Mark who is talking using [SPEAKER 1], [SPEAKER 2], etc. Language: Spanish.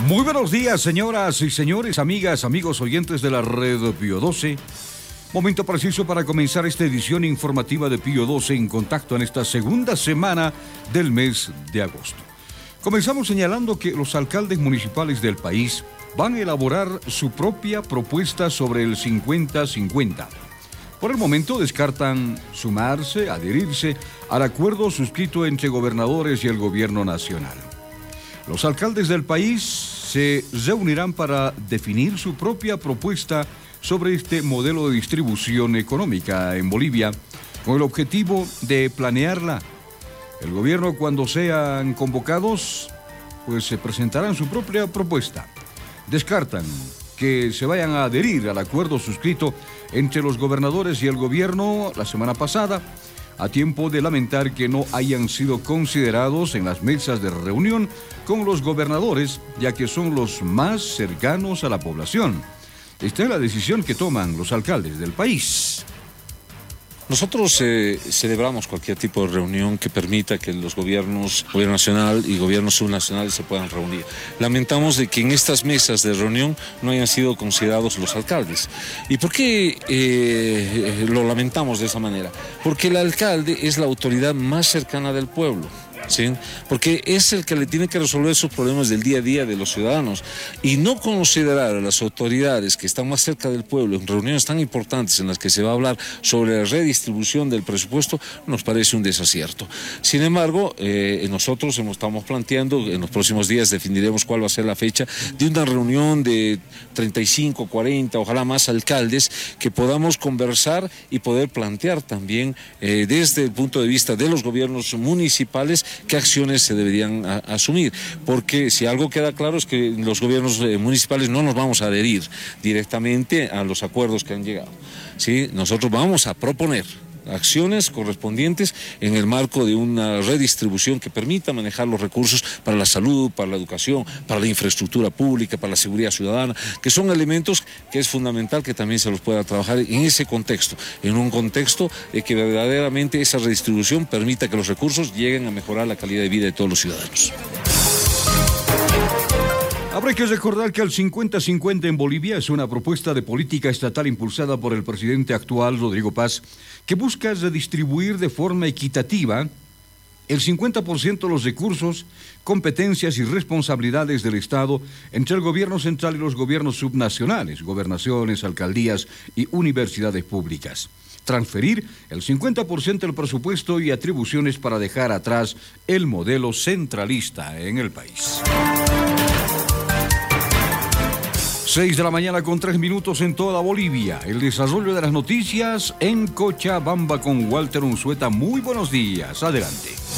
[SPEAKER 1] Muy buenos días, señoras y señores, amigas, amigos oyentes de la red Pío 12. Momento preciso para comenzar esta edición informativa de Pío 12 en contacto en esta segunda semana del mes de agosto. Comenzamos señalando que los alcaldes municipales del país van a elaborar su propia propuesta sobre el 50-50. Por el momento descartan sumarse, adherirse al acuerdo suscrito entre gobernadores y el gobierno nacional. Los alcaldes del país se reunirán para definir su propia propuesta sobre este modelo de distribución económica en Bolivia, con el objetivo de planearla. El gobierno, cuando sean convocados, pues se presentarán su propia propuesta. Descartan que se vayan a adherir al acuerdo suscrito entre los gobernadores y el gobierno la semana pasada, a tiempo de lamentar que no hayan sido considerados en las mesas de reunión con los gobernadores, ya que son los más cercanos a la población. Esta es la decisión que toman los alcaldes del país.
[SPEAKER 2] Nosotros celebramos cualquier tipo de reunión que permita que los gobiernos, gobierno nacional y gobiernos subnacionales se puedan reunir. Lamentamos de que en estas mesas de reunión no hayan sido considerados los alcaldes. ¿Y por qué lo lamentamos de esa manera? Porque el alcalde es la autoridad más cercana del pueblo. ¿Sí? Porque es el que le tiene que resolver sus problemas del día a día de los ciudadanos, y no considerar a las autoridades que están más cerca del pueblo en reuniones tan importantes en las que se va a hablar sobre la redistribución del presupuesto nos parece un desacierto. Sin embargo, nosotros estamos planteando, en los próximos días definiremos cuál va a ser la fecha de una reunión de 35, 40, ojalá más alcaldes, que podamos conversar y poder plantear también desde el punto de vista de los gobiernos municipales qué acciones se deberían asumir, porque si algo queda claro es que los gobiernos municipales no nos vamos a adherir directamente a los acuerdos que han llegado, ¿sí? Nosotros vamos a proponer acciones correspondientes en el marco de una redistribución que permita manejar los recursos para la salud, para la educación, para la infraestructura pública, para la seguridad ciudadana, que son elementos que es fundamental que también se los pueda trabajar en ese contexto, en un contexto de que verdaderamente esa redistribución permita que los recursos lleguen a mejorar la calidad de vida de todos los ciudadanos.
[SPEAKER 1] Habrá que recordar que el 50-50 en Bolivia es una propuesta de política estatal impulsada por el presidente actual, Rodrigo Paz, que busca redistribuir de forma equitativa el 50% de los recursos, competencias y responsabilidades del Estado entre el gobierno central y los gobiernos subnacionales, gobernaciones, alcaldías y universidades públicas. Transferir el 50% del presupuesto y atribuciones para dejar atrás el modelo centralista en el país. 6 de la mañana con 3 minutos en toda Bolivia. El desarrollo de las noticias en Cochabamba con Walter Unzueta. Muy buenos días. Adelante.